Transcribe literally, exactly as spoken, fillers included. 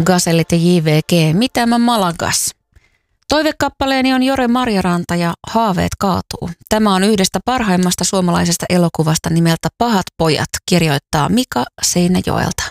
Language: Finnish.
Gazellit ja J V G, Mitä mä Malagas. Toivekappaleeni on Jore Marjaranta ja Haaveet kaatuu. Tämä on yhdestä parhaimmasta suomalaisesta elokuvasta nimeltä Pahat pojat, kirjoittaa Mika Seinäjoelta.